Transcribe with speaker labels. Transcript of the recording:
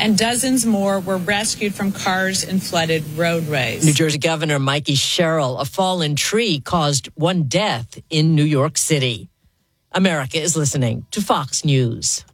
Speaker 1: and dozens more were rescued from cars in flooded roadways.
Speaker 2: New Jersey Governor Mikey Sherrill, a fallen tree caused one death in New York City. America is listening to Fox News.